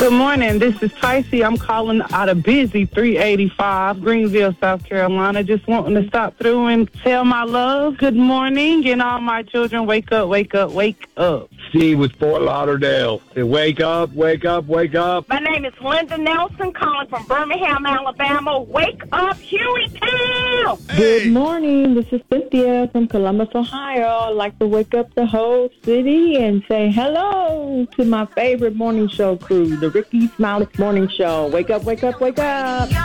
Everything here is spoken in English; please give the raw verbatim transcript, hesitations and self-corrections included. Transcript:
Good morning. This is Ticey. I'm calling out of busy three eighty-five, Greenville, South Carolina. Just wanting to stop through and tell my love good morning, and all my children, wake up, wake up, wake up. Steve with Fort Lauderdale. Say, wake up, wake up, wake up. My name is Linda Nelson, calling from Birmingham, Alabama. Wake up, Hueytown! Good morning. This is Cynthia from Columbus, Ohio. I'd like to wake up the whole city and say hello to my favorite morning show crew, the Ricky Smiley Morning Show. Wake up, wake up, wake up.